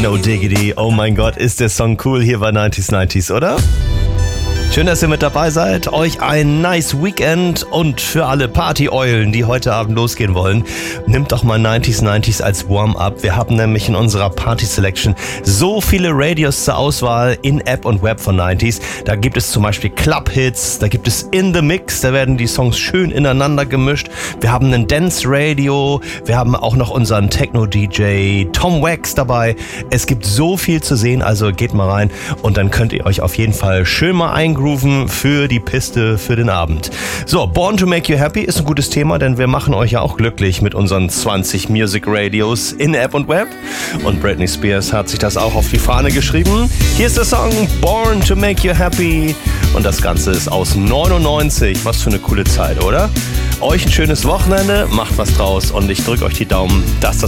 No Diggity, oh mein Gott, ist der Song cool hier bei 90s, oder? Schön, dass ihr mit dabei seid. Euch ein nice Weekend und für alle Party-Eulen, die heute Abend losgehen wollen, nimmt doch mal 90s als Warm-up. Wir haben nämlich in unserer Party-Selection so viele Radios zur Auswahl in App und Web von 90s. Da gibt es zum Beispiel Club-Hits, da gibt es In The Mix, da werden die Songs schön ineinander gemischt. Wir haben ein Dance-Radio, wir haben auch noch unseren Techno-DJ Tom Wax dabei. Es gibt so viel zu sehen, also geht mal rein und dann könnt ihr euch auf jeden Fall schön mal eingrooven für die Piste für den Abend. So, Born to Make You Happy ist ein gutes Thema, denn wir machen euch ja auch glücklich mit unseren 20 Music Radios in App und Web. Und Britney Spears hat sich das auch auf die Fahne geschrieben. Hier ist der Song Born to Make You Happy und das Ganze ist aus 99. Was für eine coole Zeit, oder? Euch ein schönes Wochenende, macht was draus und ich drücke euch die Daumen, dass das